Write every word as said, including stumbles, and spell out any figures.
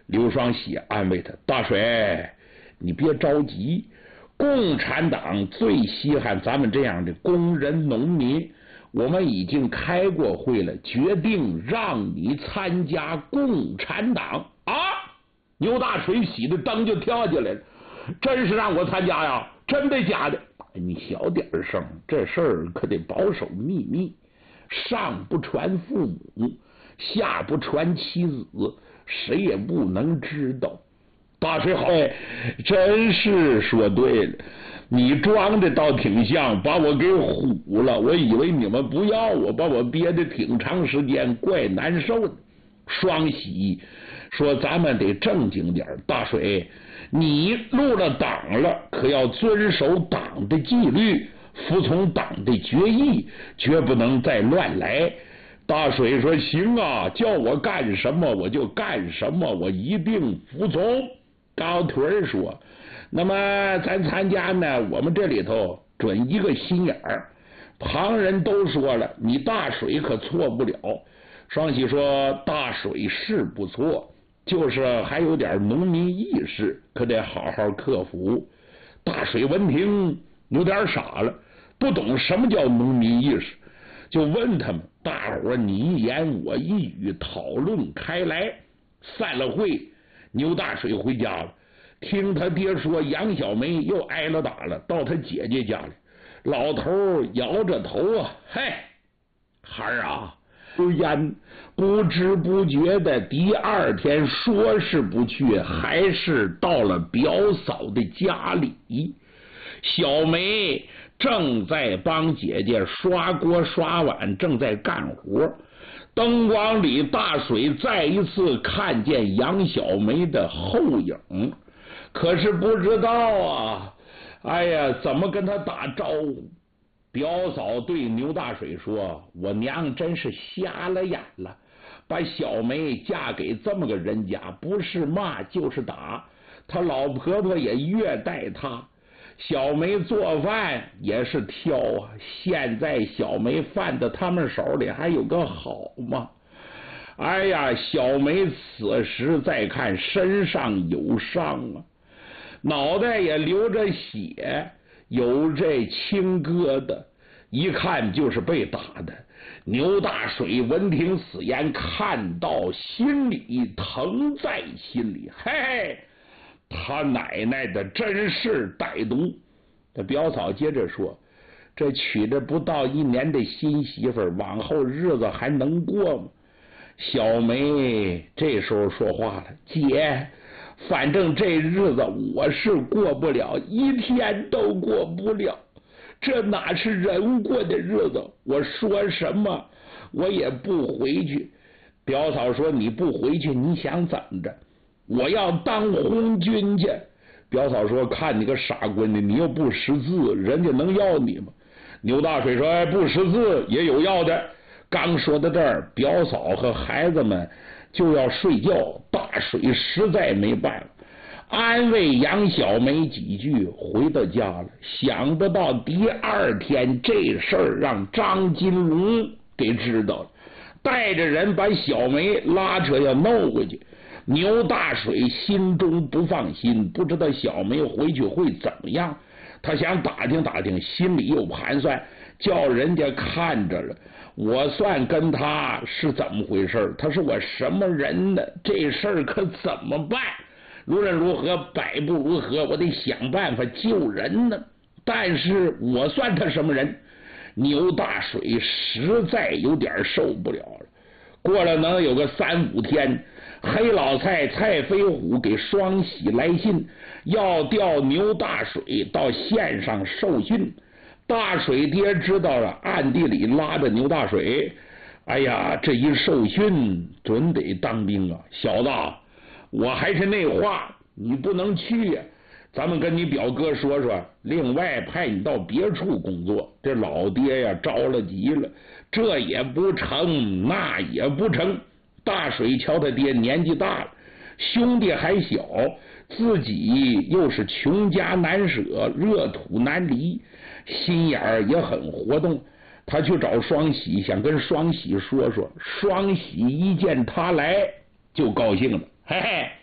刘双喜安慰他：“大水，你别着急，共产党最稀罕咱们这样的工人农民。我们已经开过会了，决定让你参加共产党啊！”牛大水喜的灯就跳起来了，真是让我参加呀？真的假的？你小点声，这事儿可得保守秘密，上不传父母，下不传妻子，谁也不能知道。大水好，真是说对了，你装的倒挺像，把我给唬了。我以为你们不要我，把我憋得挺长时间，怪难受的。双喜说：“咱们得正经点，大水，你入了党了，可要遵守党的纪律，服从党的决议，绝不能再乱来。”大水说：“行啊，叫我干什么我就干什么，我一定服从。”高腿说：“那么咱参加呢，我们这里头准一个心眼儿，旁人都说了，你大水可错不了。”双喜说：“大水是不错，就是还有点农民意识，可得好好克服。”大水闻听有点傻了，不懂什么叫农民意识，就问他们，大伙儿你一言我一语讨论开来。散了会，牛大水回家了，听他爹说杨小梅又挨了打了，到他姐姐家里，老头摇着头啊，嘿，孩儿啊，抽烟，不知不觉的第二天说是不去，还是到了表嫂的家里。小梅正在帮姐姐刷锅刷碗，正在干活，灯光里大水再一次看见杨小梅的后影，可是不知道啊，哎呀，怎么跟她打招呼。表嫂对牛大水说：“我娘真是瞎了眼了，把小梅嫁给这么个人家，不是骂就是打，她老婆婆也虐待她，小梅做饭也是挑啊，现在小梅饭在他们手里还有个好吗？哎呀，小梅此时再看身上有伤啊，脑袋也流着血，有这青疙瘩，一看就是被打的。”牛大水闻听此言，看到心里疼在心里，嘿嘿，他奶奶的真是歹毒。这表嫂接着说：“这娶着不到一年的新媳妇儿，往后日子还能过吗？”小梅这时候说话了：“姐，反正这日子我是过不了，一天都过不了，这哪是人过的日子？我说什么我也不回去。”表嫂说：“你不回去，你想怎么着？”“我要当红军去。”表嫂说：“看你个傻闺女，你又不识字，人家能要你吗？”牛大水说：“哎，不识字也有要的。”刚说到这儿，表嫂和孩子们就要睡觉，大水实在没办法，安慰杨小梅几句，回到家了。想不到第二天这事儿让张金龙给知道了，带着人把小梅拉扯要弄回去。牛大水心中不放心，不知道小梅回去会怎么样，他想打听打听，心里又盘算，叫人家看着了，我算跟他是怎么回事，他是我什么人呢？这事儿可怎么办？无论如何，百不如何，我得想办法救人呢。但是我算他什么人？牛大水实在有点受不了了。过了能有个三五天，黑老蔡蔡飞虎给双喜来信，要调牛大水到县上受训。大水爹知道了，暗地里拉着牛大水：“哎呀，这一受训准得当兵啊，小子，我还是那话，你不能去呀、啊。咱们跟你表哥说说，另外派你到别处工作。”这老爹呀着了急了，这也不成，那也不成。大水瞧他爹年纪大了，兄弟还小，自己又是穷家难舍，热土难离，心眼儿也很活动。他去找双喜，想跟双喜说说。双喜一见他来就高兴了：“嘿嘿，